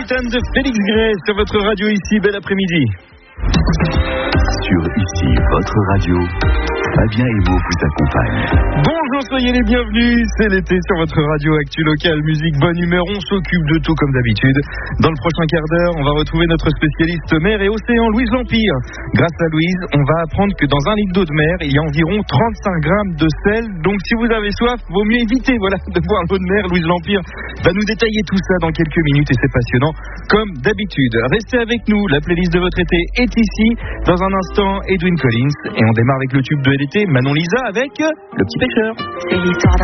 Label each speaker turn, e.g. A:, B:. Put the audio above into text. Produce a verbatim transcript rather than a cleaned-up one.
A: Napolitane de Félix Gray sur votre radio ici, bel après-midi.
B: Sur ici, votre radio, Fabien Emo vous accompagne.
A: Bonjour, soyez les bienvenus, c'est l'été sur votre radio Actu Locale, musique, bonne humeur, on s'occupe de tout comme d'habitude. Dans le prochain quart d'heure, on va retrouver notre spécialiste mer et océan, Louise Lampire. Grâce à Louise, on va apprendre que dans un litre d'eau de mer, il y a environ trente-cinq grammes de sel, donc si vous avez soif, vaut mieux éviter voilà, de boire l'eau de mer. Louise Lampire va nous détailler tout ça dans quelques minutes et c'est passionnant comme d'habitude. Restez avec nous, la playlist de votre été est ici. Dans un instant, Edwin Collins et on démarre avec le tube de l'été, Manon Lisa avec Le Petit Pêcheur.
C: C'est l'histoire